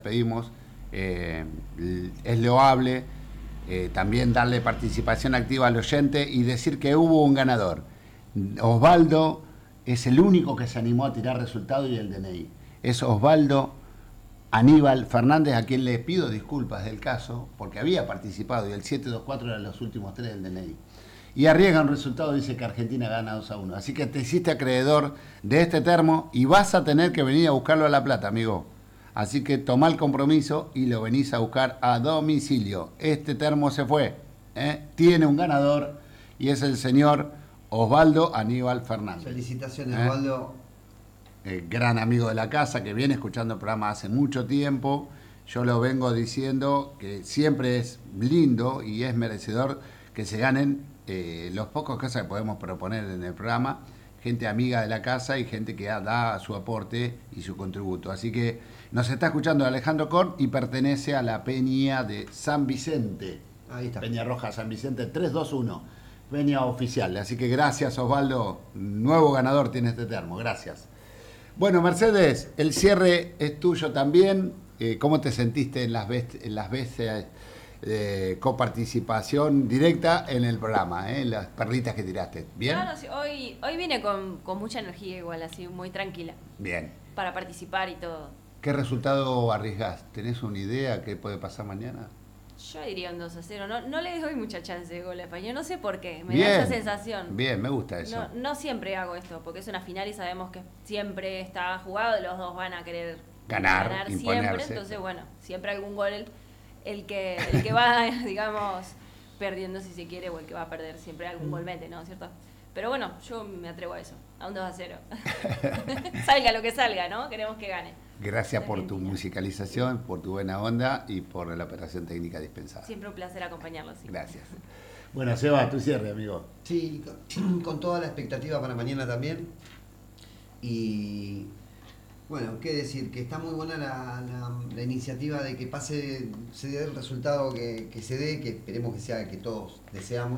pedimos, es loable también darle participación activa al oyente y decir que hubo un ganador. Osvaldo es el único que se animó a tirar resultado y el DNI. Es Osvaldo Aníbal Fernández, a quien le pido disculpas del caso, porque había participado y el 724 eran los últimos 3 del DNI. Y arriesga un resultado, dice que Argentina gana 2-1. Así que te hiciste acreedor de este termo y vas a tener que venir a buscarlo a La Plata, amigo. Así que toma el compromiso y lo venís a buscar a domicilio. Este termo se fue, tiene un ganador y es el señor Osvaldo Aníbal Fernández. Felicitaciones, Osvaldo. Gran amigo de la casa que viene escuchando el programa hace mucho tiempo. Yo lo vengo diciendo que siempre es lindo y es merecedor que se ganen los pocos cosas que podemos proponer en el programa. Gente amiga de la casa y gente que da su aporte y su contributo. Así que nos está escuchando Alejandro Korn y pertenece a la Peña de San Vicente. Ahí está. Peña Roja San Vicente 321. Peña oficial. Así que gracias, Osvaldo. Nuevo ganador tiene este termo. Gracias. Bueno, Mercedes, el cierre es tuyo también. ¿Cómo te sentiste en las veces de coparticipación directa en el programa, las perlitas que tiraste? ¿Bien? No, sí, hoy vine con mucha energía igual, así, muy tranquila. Bien. Para participar y todo. ¿Qué resultado arriesgás? ¿Tenés una idea qué puede pasar mañana? Yo diría un 2-0. No le doy mucha chance de gol a España. No sé por qué. Me Bien, da esa sensación. Bien, me gusta eso. No siempre hago esto, porque es una final y sabemos que siempre está jugado. Los dos van a querer ganar siempre. imponerse. Entonces, bueno, siempre algún gol el que va, digamos, perdiendo si se quiere, o el que va a perder. Siempre algún gol mete, ¿no? ¿Cierto? Pero bueno, yo me atrevo a eso. A un 2-0. Salga lo que salga, ¿no? Queremos que gane. Gracias por tu musicalización, por tu buena onda y por la operación técnica dispensada. Siempre un placer acompañarlos. Sí. Gracias. Bueno, Seba, tu cierre, amigo. Sí, con toda la expectativa para mañana también. Y bueno, qué decir, que está muy buena la iniciativa de que se dé el resultado que se dé, que esperemos que sea que todos deseamos.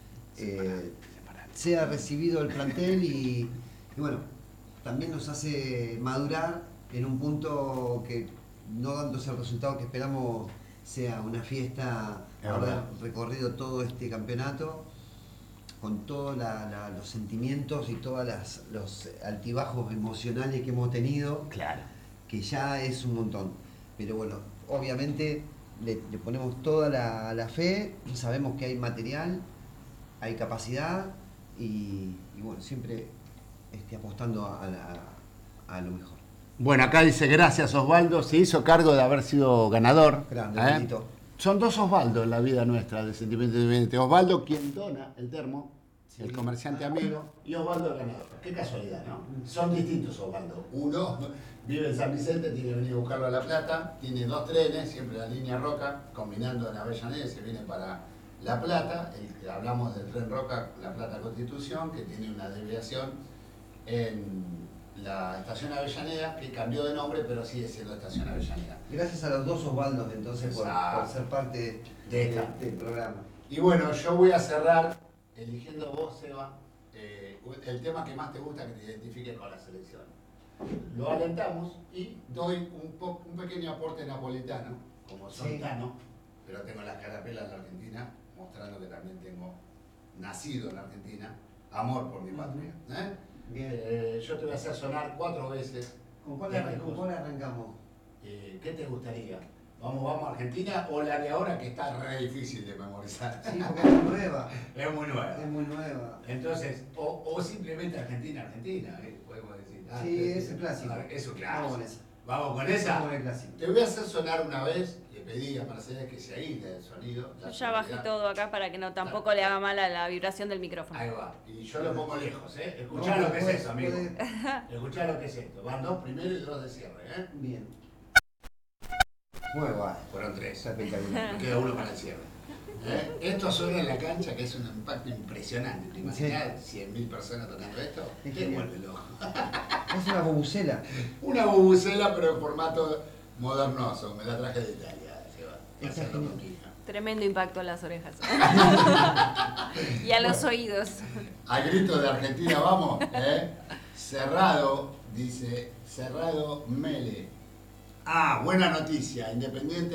Sea recibido el plantel y bueno, también nos hace madurar en un punto que, no dándose el resultado que esperamos, sea una fiesta, haber recorrido todo este campeonato con todos los sentimientos y todos los altibajos emocionales que hemos tenido, Claro. que ya es un montón. Pero bueno, obviamente le ponemos toda la fe, sabemos que hay material, hay capacidad y bueno, siempre apostando a lo mejor. Bueno, acá dice, gracias Osvaldo, se hizo cargo de haber sido ganador. Grande, bendito. Son dos Osvaldo en la vida nuestra de Sentimiento Independiente. Osvaldo quien dona el termo, sí, el comerciante amigo, y Osvaldo el ganador. Qué casualidad, ¿no? Son distintos Osvaldo. Uno vive en San Vicente, tiene que venir a buscarlo a La Plata, tiene 2 trenes, siempre la línea Roca, combinando en Avellaneda, se viene para La Plata. Hablamos del tren Roca, La Plata Constitución, que tiene una desviación en la estación Avellaneda, que cambió de nombre, pero sigue siendo estación Avellaneda. Gracias a los dos Osvaldos entonces por ser parte del programa. Y bueno, yo voy a cerrar eligiendo vos, Seba, el tema que más te gusta, que te identifique con la selección. Lo alentamos y doy un pequeño aporte napolitano, como soltano, pero tengo las carapelas de Argentina, mostrando que también tengo nacido en Argentina, amor por mi patria. Bien. Yo te voy a hacer sonar 4 veces. ¿Con cuál arrancamos? ¿Qué te gustaría? ¿Vamos a Argentina o la de ahora, que está re difícil de memorizar? Sí, porque es muy nueva. Es muy nueva. Es muy nueva. Entonces, o simplemente Argentina, podemos decir. Sí, es el clásico. Es un clásico. Vamos con esa. ¿Vamos con esa? Vamos con el clásico. Te voy a hacer sonar una vez, le pedí a Mercedes que se aísle el sonido. Yo ya bajé todo acá para que tampoco le haga mal a la vibración del micrófono. Ahí va. Y yo lo pongo lejos, ¿eh? Escuchá lo que es eso, amigo. Escuchá lo que es esto. Van 2 primero y 2 de cierre, ¿eh? Bien. Muy bueno. Fueron 3. Espectacular. Me queda 1 para el cierre. Esto suena en la cancha, que es un impacto impresionante. ¿Te imaginas 100.000 personas tocando esto? Te vuelve loco. Es una bubucela. Una bubucela, pero en formato modernoso. Me la traje de Italia, Seba. Tremendo impacto a las orejas. Y a los oídos. A grito de Argentina, vamos. Cerrado, dice Cerrado Mele. Buena noticia. Independiente